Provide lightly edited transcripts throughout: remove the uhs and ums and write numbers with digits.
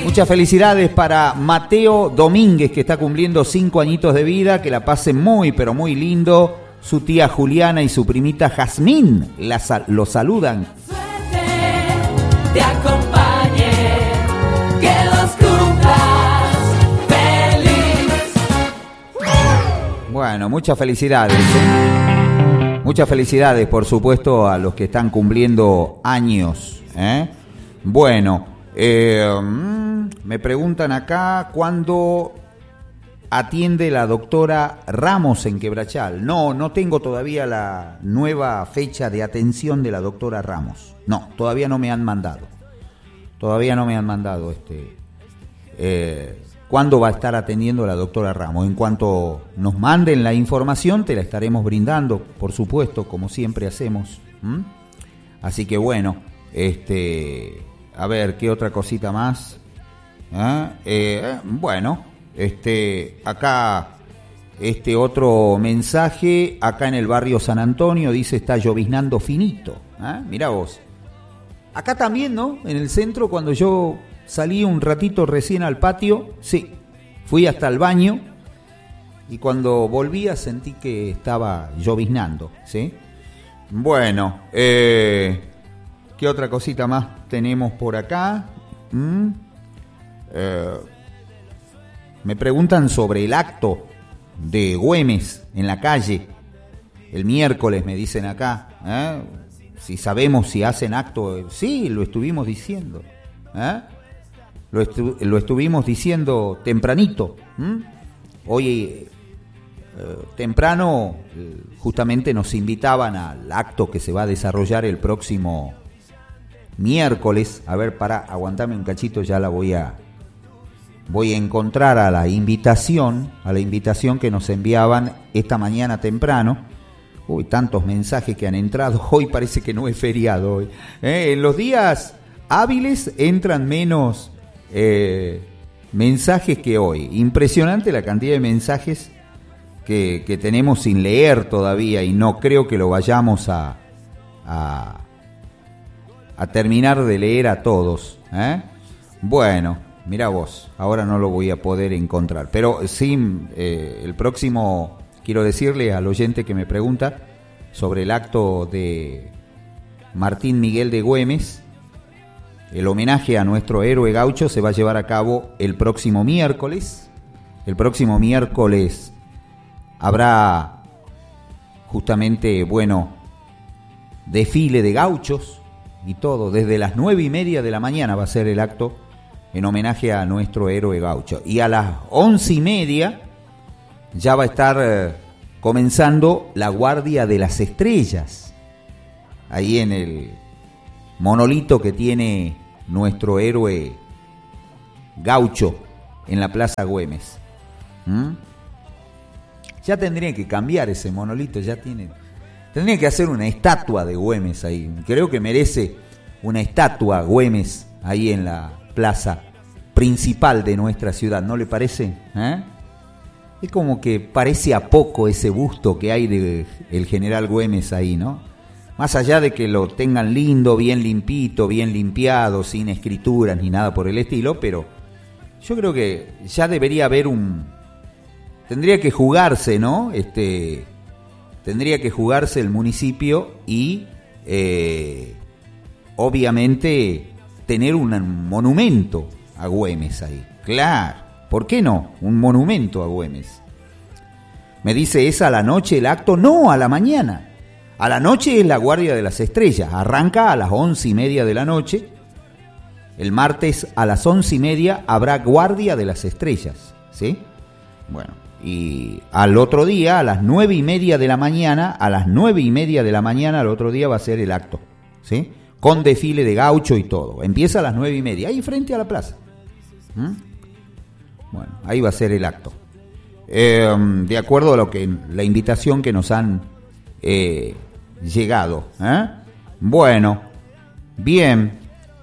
Muchas felicidades para Mateo Domínguez, que está cumpliendo 5 añitos de vida. Que la pase muy, pero muy lindo. Su tía Juliana y su primita Jazmín lo saludan. Suerte te acompañe, que los cumplas feliz. Bueno, muchas felicidades. Muchas felicidades, por supuesto, a los que están cumpliendo años. Bueno, me preguntan acá cuándo atiende la doctora Ramos en Quebrachal. No tengo todavía la nueva fecha de atención de la doctora Ramos. No, todavía no me han mandado. ¿Cuándo va a estar atendiendo la doctora Ramos? En cuanto nos manden la información, te la estaremos brindando, por supuesto, como siempre hacemos. Así que bueno, a ver, ¿qué otra cosita más? Bueno, acá, otro mensaje, acá en el barrio San Antonio, dice, está lloviznando finito. Mirá vos. Acá también, ¿no? En el centro, cuando yo salí un ratito recién al patio, sí, fui hasta el baño y cuando volvía sentí que estaba lloviznando, ¿sí? Bueno, ¿qué otra cosita más tenemos por acá? Me preguntan sobre el acto de Güemes en la calle, el miércoles, me dicen acá, si sabemos si hacen acto. Sí, lo estuvimos diciendo, lo estuvimos diciendo tempranito. Hoy temprano justamente nos invitaban al acto que se va a desarrollar el próximo miércoles. A ver, aguantame un cachito, ya la voy a encontrar a la invitación que nos enviaban esta mañana temprano. Uy, tantos mensajes que han entrado. Hoy parece que no es feriado hoy. En los días hábiles entran menos mensajes que hoy. Impresionante la cantidad de mensajes que tenemos sin leer todavía, y no creo que lo vayamos a terminar de leer a todos. Bueno, mira vos, ahora no lo voy a poder encontrar, pero sí, el próximo, quiero decirle al oyente que me pregunta sobre el acto de Martín Miguel de Güemes, el homenaje a nuestro héroe gaucho se va a llevar a cabo el próximo miércoles. El próximo miércoles habrá justamente, desfile de gauchos y todo, desde las 9:30 de la mañana va a ser el acto en homenaje a nuestro héroe gaucho. Y a las 11:30 ya va a estar comenzando la Guardia de las Estrellas, ahí en el monolito que tiene nuestro héroe gaucho en la Plaza Güemes. Ya tendría que cambiar ese monolito, tendría que hacer una estatua de Güemes ahí. Creo que merece una estatua Güemes ahí en la plaza principal de nuestra ciudad, ¿no le parece? Es como que parece a poco ese busto que hay de el general Güemes ahí, ¿no? Más allá de que lo tengan lindo, bien limpito, bien limpiado, sin escrituras ni nada por el estilo, pero yo creo que ya debería haber tendría que jugarse, ¿no? Tendría que jugarse el municipio y obviamente tener un monumento a Güemes ahí. Claro, ¿por qué no? Un monumento a Güemes. Me dice, ¿es a la noche el acto? No, a la mañana. A la noche es la Guardia de las Estrellas. Arranca a las 11:30 de la noche. El martes a las 11:30 habrá Guardia de las Estrellas, ¿sí? Bueno, y al otro día, a las 9:30 de la mañana, al otro día va a ser el acto, ¿sí? Con desfile de gaucho y todo. Empieza a las 9:30, ahí frente a la plaza. Bueno, ahí va a ser el acto. De acuerdo a la invitación que nos han llegado. Bueno, bien.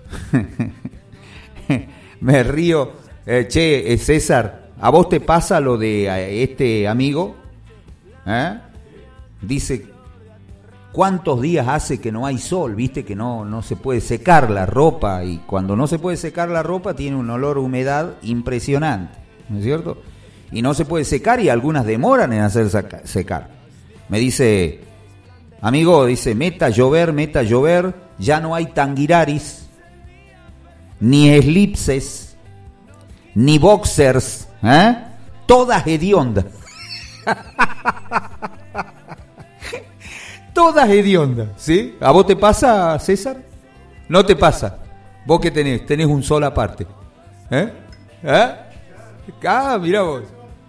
Me río. César, ¿a vos te pasa lo de este amigo? Dice, ¿Cuántos días hace que no hay sol? Viste que no se puede secar la ropa, y cuando no se puede secar la ropa tiene un olor a humedad impresionante, ¿no es cierto? Y no se puede secar y algunas demoran en hacer secar. Me dice, amigo, dice, meta llover, ya no hay tanguiraris, ni elipses, ni boxers, todas hediondas. Todas hediondas, ¿sí? ¿A vos te pasa, César? No te pasa. ¿Vos qué tenés? Tenés un sol aparte. Ah, mirá vos.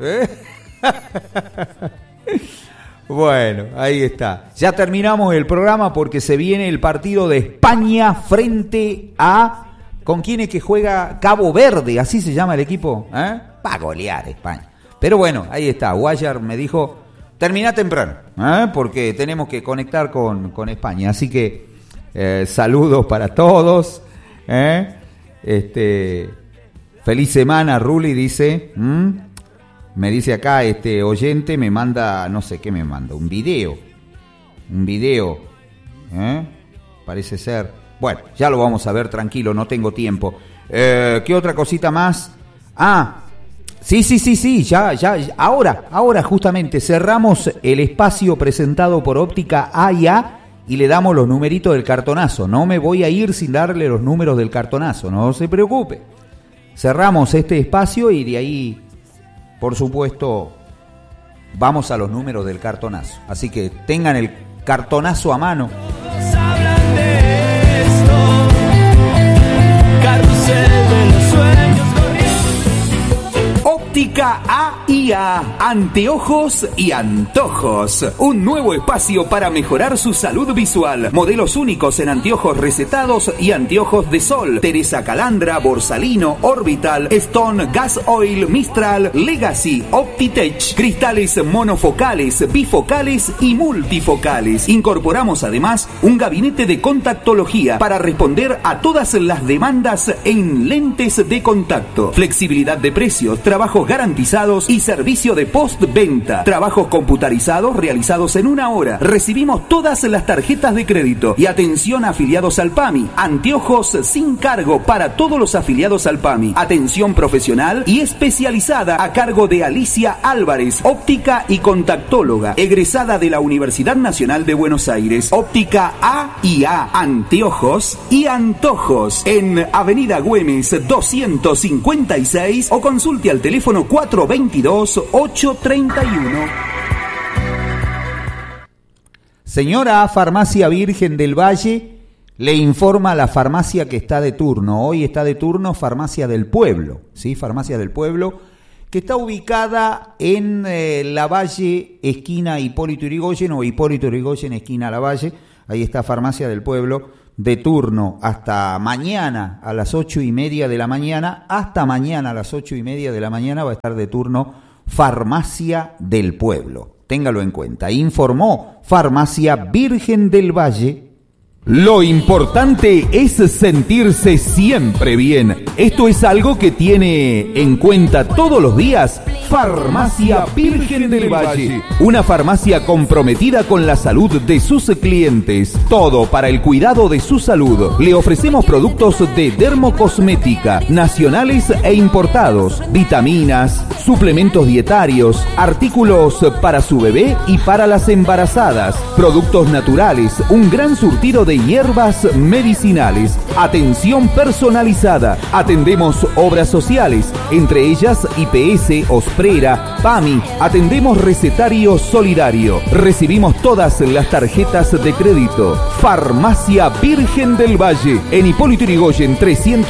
Bueno, ahí está. Ya terminamos el programa porque se viene el partido de España frente a... ¿Con quién es que juega? Cabo Verde, así se llama el equipo. Va a golear España. Pero bueno, ahí está. Guayar me dijo... Terminá temprano, porque tenemos que conectar con España. Así que saludos para todos. Feliz semana, Ruli, dice. Me dice acá oyente, me manda, no sé qué me manda, un video. Parece ser. Bueno, ya lo vamos a ver, tranquilo, no tengo tiempo. ¿Qué otra cosita más? Sí, ya, ahora justamente cerramos el espacio presentado por Óptica A&A y le damos los numeritos del cartonazo. No me voy a ir sin darle los números del cartonazo, no se preocupe. Cerramos este espacio y de ahí, por supuesto, vamos a los números del cartonazo. Así que tengan el cartonazo a mano. Todos hablan de esto, carrusel de los sueños. Óptica A&A, anteojos y antojos. Un nuevo espacio para mejorar su salud visual. Modelos únicos en anteojos recetados y anteojos de sol. Teresa Calandra, Borsalino, Orbital, Stone, Gas Oil, Mistral, Legacy, Optitech. Cristales monofocales, bifocales y multifocales. Incorporamos además un gabinete de contactología para responder a todas las demandas en lentes de contacto. Flexibilidad de precios, trabajos garantizados y servicio de postventa. Trabajos computarizados realizados en 1 hora. Recibimos todas las tarjetas de crédito y atención a afiliados al PAMI. Anteojos sin cargo para todos los afiliados al PAMI. Atención profesional y especializada a cargo de Alicia Álvarez, óptica y contactóloga, egresada de la Universidad Nacional de Buenos Aires. Óptica A&A, anteojos y antojos en Avenida Güemes 256 o consulte al teléfono 422-831. Señora Farmacia Virgen del Valle, le informa a la farmacia que está de turno. Hoy está de turno Farmacia del Pueblo, ¿sí? Farmacia del Pueblo, que está ubicada en La Valle, esquina Hipólito Yrigoyen, o Hipólito Yrigoyen, esquina La Valle. Ahí está Farmacia del Pueblo, de turno hasta mañana a las 8:30 de la mañana. Hasta mañana a las 8:30 de la mañana va a estar de turno Farmacia del Pueblo. Téngalo en cuenta. Informó Farmacia Virgen del Valle. Lo importante es sentirse siempre bien. Esto es algo que tiene en cuenta todos los días Farmacia Virgen del Valle. Una farmacia comprometida con la salud de sus clientes. Todo para el cuidado de su salud. Le ofrecemos productos de dermocosmética, nacionales e importados, vitaminas, suplementos dietarios, artículos para su bebé y para las embarazadas, productos naturales, un gran surtido de hierbas medicinales, atención personalizada. Atendemos obras sociales, entre ellas IPS, Osprera, PAMI. Atendemos recetario solidario. Recibimos todas las tarjetas de crédito. Farmacia Virgen del Valle, en Hipólito Yrigoyen 300.